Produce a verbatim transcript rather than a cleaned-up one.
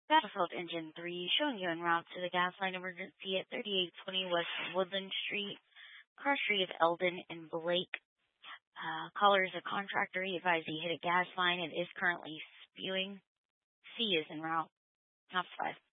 Battlefield Engine three showing you en route to the gas line emergency at thirty-eight twenty West Woodland Street, car street of Eldon and Blake. Uh, caller is a contractor. He advised he hit a gas line and is currently spewing. C is en route. Ops five.